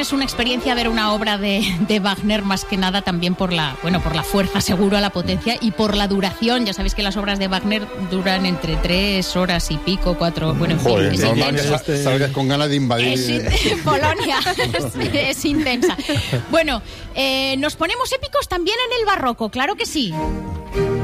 es una experiencia ver una obra de Wagner, más que nada también por la fuerza, seguro, la potencia y por la duración. Ya sabéis que las obras de Wagner duran entre 3 horas y pico, 4, bueno, en fin. Joder, Es normal intenso. que salgas con ganas de invadir. Polonia es intensa. Bueno, nos ponemos épicos también en el barroco, claro que sí.